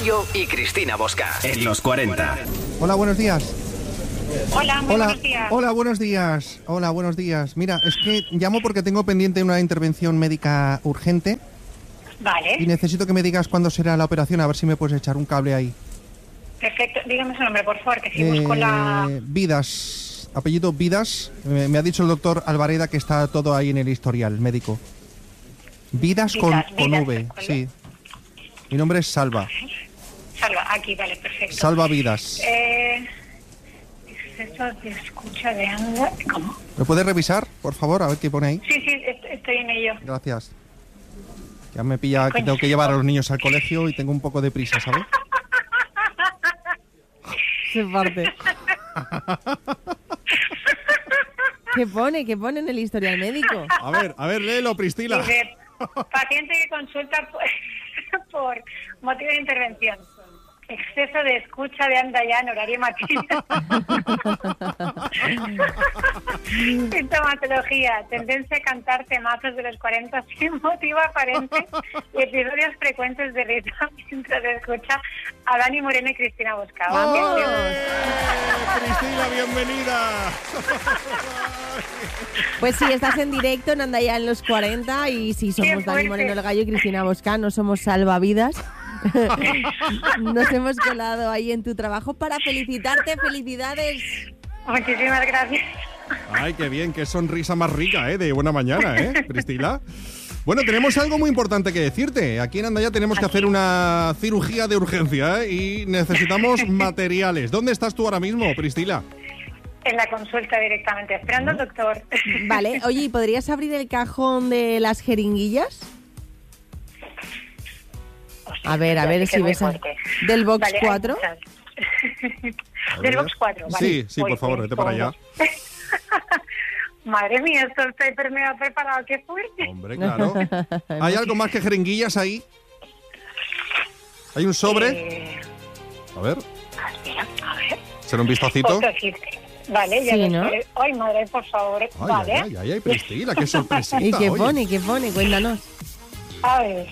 Gallo y Cristina Bosca en los 40. Hola, buenos días. Hola, muy buenos días. Hola, buenos días. Hola, buenos días. Mira, es que llamo porque tengo pendiente una intervención médica urgente. Vale. Y necesito que me digas cuándo será la operación, a ver si me puedes echar un cable ahí. Perfecto. Dígame su nombre, por favor, que si busco la... Vidas, apellido Vidas. Me ha dicho el doctor Alvareda que está todo ahí en el historial médico. Vidas con V, sí. Mi nombre es Salva. Salva, aquí, vale, perfecto. Salva Vidas. Exceso de escucha de anda... ¿Cómo? ¿Me puedes revisar, por favor, a ver qué pone ahí? Sí, estoy en ello. Gracias. Ya me pilla que tengo que llevar a los niños al colegio y tengo un poco de prisa, ¿sabes? Se parte. ¿Qué pone en el historial médico? A ver, léelo, Priscila. Dice, paciente que consulta por motivo de intervención. Exceso de escucha de anda ya en horario matinal. Sintomatología. Tendencia a cantar temazos de los 40 sin motivo aparente y episodios frecuentes de risa mientras escucha a Dani Moreno y Cristina Bosca. ¡Oh! Cristina, bienvenida. Pues sí, estás en directo en Anda ya en los 40 y sí, somos Dani Moreno el Gallo y Cristina Bosca, no somos salvavidas. Nos hemos colado ahí en tu trabajo para felicitarte. ¡Felicidades! Muchísimas gracias. Ay, qué bien, qué sonrisa más rica, de buena mañana, Priscila. Bueno, tenemos algo muy importante que decirte. Aquí en Andaya tenemos que hacer una cirugía de urgencia, y necesitamos materiales. ¿Dónde estás tú ahora mismo, Priscila? En la consulta directamente, esperando al doctor. Vale, oye, ¿y podrías abrir el cajón de las jeringuillas? A ver si ves del box vale, 4. Del box 4, vale. Sí, por favor, vete para allá. Madre mía, esto está hiper mega preparado, qué fuerte. Hombre, claro. ¿Hay algo más que jeringuillas ahí? ¿Hay un sobre? A ver. Espera, a ver. ¿Será un vistacito? Vale, ya sí, lo ¿no? sé. Ay, madre, por favor. Vale. Ay, Priscila, qué sorpresita. ¿Y qué pone? ¿Qué pone? Cuéntanos. A ver.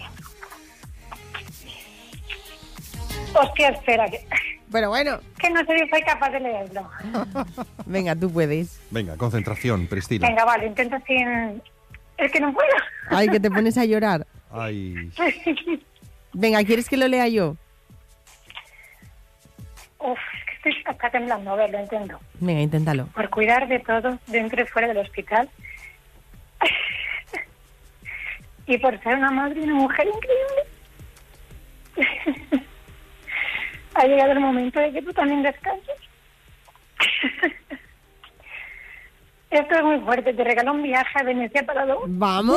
Hostia, espera. Pero bueno. Que no sé si soy capaz de leerlo. Venga, tú puedes. Venga, concentración, Priscila. Venga, vale, intento sin... Es que no puedo. Ay, que te pones a llorar. Ay. Venga, ¿quieres que lo lea yo? Uf, es que está temblando. A ver, lo intento. Venga, inténtalo. Por cuidar de todo dentro y fuera del hospital. Y por ser una madre y una mujer increíble. Ha llegado el momento de que tú también descanses. Esto es muy fuerte. Te regalo un viaje a Venecia para dos. ¡Vamos!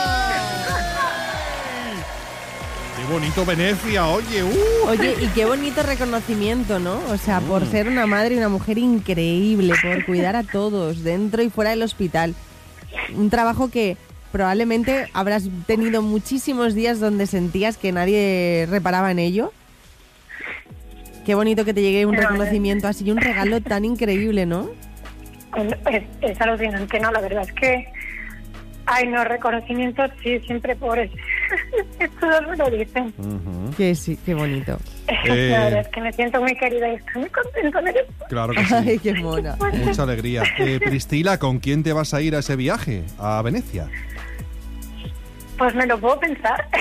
¡Qué bonito Venecia! Oye, Oye, y qué bonito reconocimiento, ¿no? O sea, por ser una madre y una mujer increíble, por cuidar a todos, dentro y fuera del hospital. Un trabajo que probablemente habrás tenido muchísimos días donde sentías que nadie reparaba en ello. Qué bonito que te llegue un reconocimiento así y un regalo tan increíble, ¿no? Es alucinante, ¿no? La verdad es que... Ay, no, reconocimientos, sí, siempre pobres. Todos me lo dicen. Que sí, qué bonito. La verdad es que me siento muy querida y estoy muy contenta de esto. Claro que sí. Ay, qué mona. Mucha alegría. Priscila, ¿con quién te vas a ir a ese viaje? ¿A Venecia? Pues me lo puedo pensar.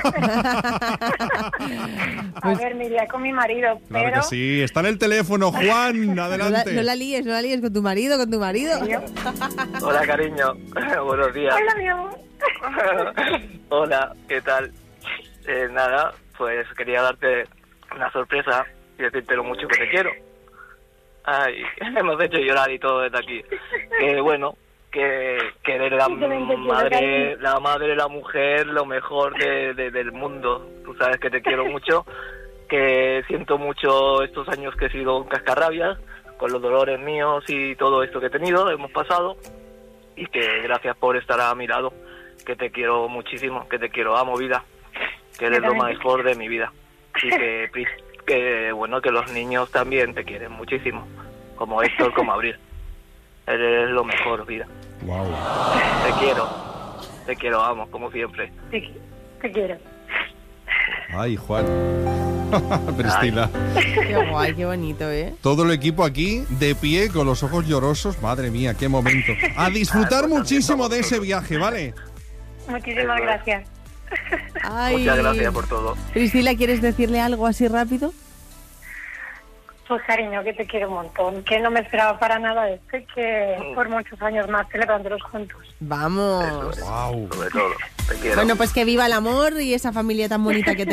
A ver, me iría con mi marido, pero... Claro que sí. Está en el teléfono, Juan. Adelante. No la líes con tu marido, Hola, cariño. Buenos días. Hola, mi amor. Hola, ¿qué tal? Nada, pues quería darte una sorpresa y decirte lo mucho que te quiero. Ay, hemos hecho llorar y todo desde aquí. Que bueno, que eres la madre, la mujer, lo mejor del mundo. Tú sabes que te quiero mucho, que siento mucho estos años que he sido un cascarrabias, con los dolores míos y todo esto que he tenido, hemos pasado, y que gracias por estar a mi lado, que te quiero muchísimo, que te quiero, amo vida, que eres lo mejor de mi vida, y que bueno, que los niños también te quieren muchísimo, como Héctor, como Abril. Eres lo mejor, vida. Wow. Te quiero, amo, como siempre. Te quiero. Ay, Juan. Priscila. Qué guay, qué bonito, ¿eh? Todo el equipo aquí de pie con los ojos llorosos. Madre mía, qué momento. A disfrutar muchísimo de ese viaje, ¿vale? Muchísimas gracias. Ay. Muchas gracias por todo. Priscila, ¿quieres decirle algo así rápido? Pues cariño, que te quiero un montón, que no me esperaba para nada esto y que por muchos años más celebrándolos juntos. Vamos. Eso es, Wow. sobre todo. Te quiero. Bueno, pues que viva el amor y esa familia tan bonita que